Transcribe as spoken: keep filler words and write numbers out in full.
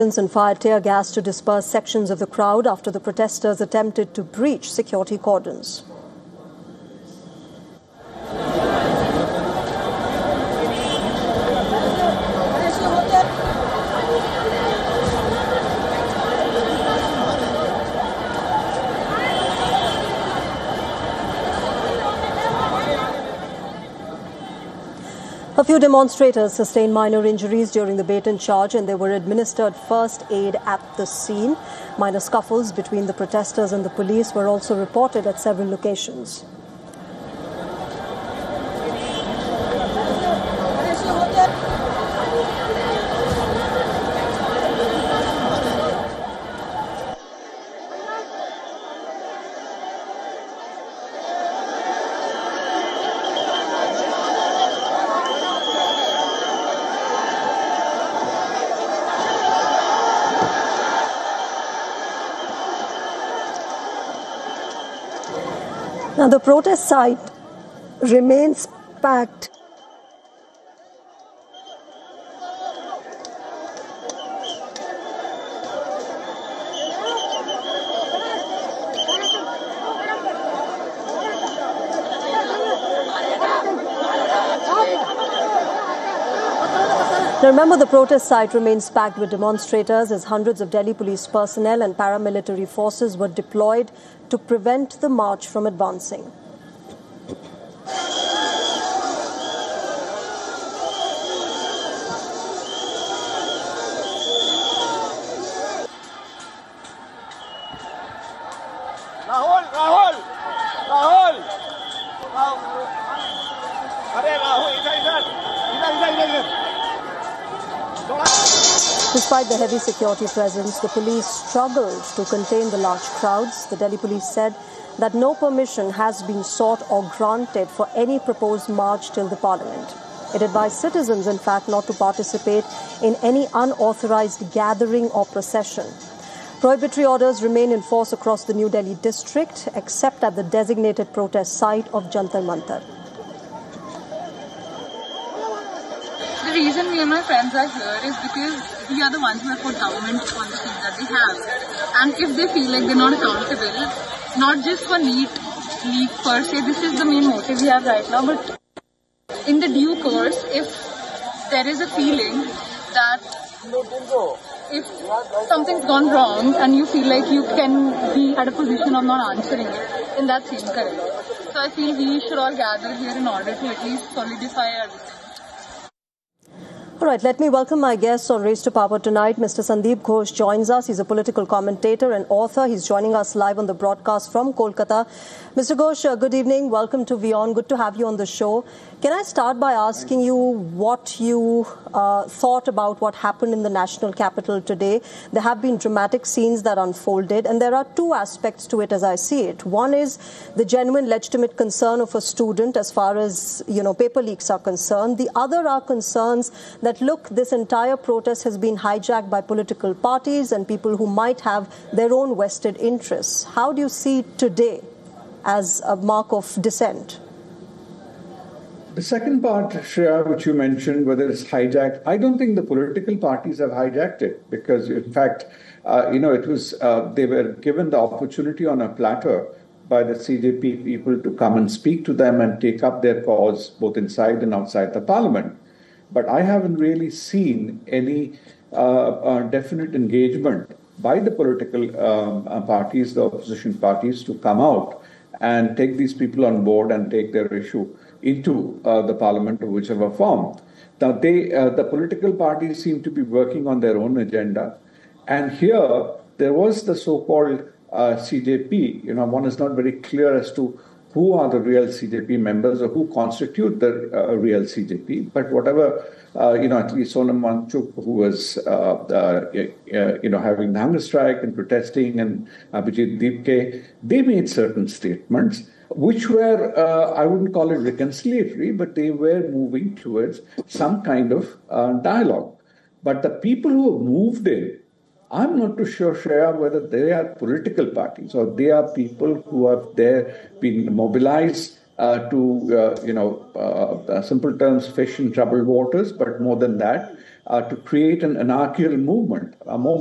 And fired tear gas to disperse sections of the crowd after the protesters attempted to breach security cordons. A few demonstrators sustained minor injuries during the bait and charge, and they were administered first aid at the scene. Minor scuffles between the protesters and the police were also reported at several locations. Now, the protest site remains packed. Now, remember, the protest site remains packed with demonstrators as hundreds of Delhi police personnel and paramilitary forces were deployed to prevent the march from advancing. Rahul, Rahul, Rahul, Rahul, Arey Rahul, idhar, idhar, idhar, idhar, idhar. Despite the heavy security presence, the police struggled to contain the large crowds. The Delhi police said that no permission has been sought or granted for any proposed march till the parliament. It advised citizens, in fact, not to participate in any unauthorized gathering or procession. Prohibitory orders remain in force across the New Delhi district, except at the designated protest site of Jantar Mantar. The reason me and my friends are here is because we are the ones who have put government on the seat that they have. And if they feel like they're not accountable, not just for NEET leak per se, this is the main motive we have right now, but in the due course, if there is a feeling that if something's gone wrong and you feel like you can be at a position of not answering it, then that's incorrect. So I feel we should all gather here in order to at least solidify everything. All right, let me welcome my guests on Race to Power tonight. Mister Sandeep Ghosh joins us. He's a political commentator and author. He's joining us live on the broadcast from Kolkata. Mister Ghosh, uh, good evening. Welcome to WION. Good to have you on the show. Can I start by asking you what you uh, thought about what happened in the national capital today? There have been dramatic scenes that unfolded, and there are two aspects to it as I see it. One is the genuine, legitimate concern of a student as far as, you know, paper leaks are concerned. The other are concerns that, look, this entire protest has been hijacked by political parties and people who might have their own vested interests. How do you see today as a mark of dissent? The second part, Shreya, which you mentioned, whether it's hijacked, I don't think the political parties have hijacked it because, in fact, uh, you know, it was uh, they were given the opportunity on a platter by the C J P people to come and speak to them and take up their cause both inside and outside the parliament. But I haven't really seen any uh, uh, definite engagement by the political um, uh, parties, the opposition parties, to come out and take these people on board and take their issue into uh, the parliament or whichever form. Now, they, uh, the political parties seem to be working on their own agenda. And here, there was the so-called uh, C J P. You know, one is not very clear as to who are the real C J P members or who constitute the uh, real C J P. But whatever, uh, you know, at least Sonam Wangchuk, who was, uh, uh, uh, you know, having the hunger strike and protesting, and Abhijit Deepke, they made certain statements which were, uh, I wouldn't call it reconciliatory, but they were moving towards some kind of uh, dialogue. But the people who have moved in, I'm not too sure, Shreya, whether they are political parties or they are people who have there been mobilized uh, to, uh, you know, uh, simple terms, fish in troubled waters, but more than that, uh, to create an anarchical movement, a more